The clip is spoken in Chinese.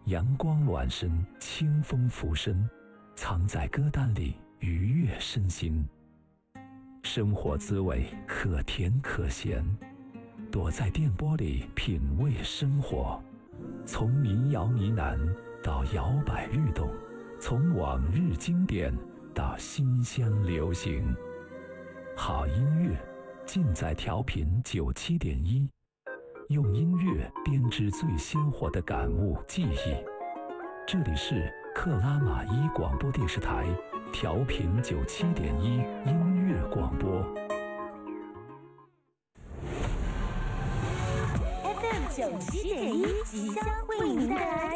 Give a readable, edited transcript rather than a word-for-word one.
阳光暖身，清风拂身，藏在歌单里愉悦身心。生活滋味可甜可咸，躲在电波里品味生活。从民谣呢喃到摇摆律动，从往日经典到新乡流行，好音乐尽在调频97.1，用音乐编织最鲜活的感悟记忆。这里是克拉玛依广播电视台调频97.1音乐广播。 FM 97.1即将为您带来